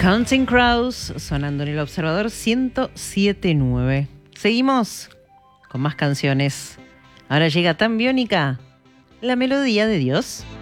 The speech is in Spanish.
Counting Crows sonando en el Observador 107.9. Seguimos con más canciones. Ahora llega Tan Biónica, la melodía de Dios.